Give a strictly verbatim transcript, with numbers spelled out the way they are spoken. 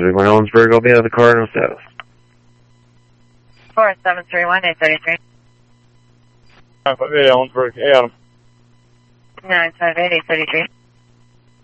three one Ellensburg, I'll be out of the car, no status. four seven three one eight three three. nine five eight Ellensburg, hey Adam. nine five eight eight three three.